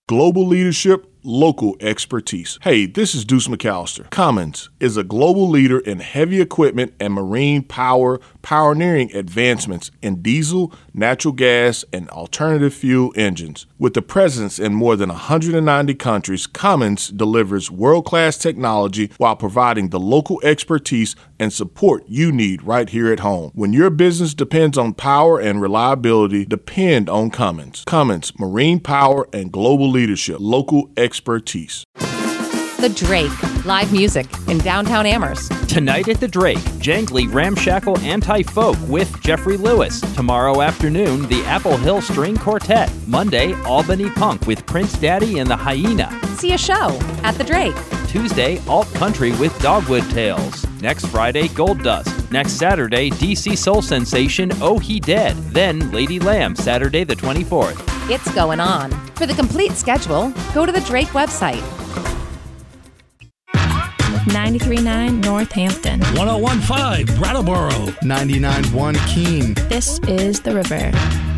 Global leadership, local expertise. Hey, this is Deuce McAllister. Cummins is a global leader in heavy equipment and marine power, pioneering advancements in diesel, natural gas, and alternative fuel engines. With a presence in more than 190 countries, Cummins delivers world-class technology while providing the local expertise and support you need right here at home. When your business depends on power and reliability, depend on Cummins. Cummins, marine power and global leadership, local expertise. The Drake, live music in downtown Amherst. Tonight at the Drake, jangly ramshackle anti-folk with Jeffrey Lewis. Tomorrow afternoon, the Apple Hill String Quartet. Monday, Albany Punk with Prince Daddy and the Hyena. See a show at the Drake. Tuesday, Alt Country with Dogwood Tales. Next Friday, Gold Dust. Next Saturday, DC Soul Sensation Oh He Dead. Then Lady Lamb, Saturday the 24th. It's going on. For the complete schedule, go to the Drake website. 93.9 Northampton. 101.5 Brattleboro. 99.1 Keene. This is The River.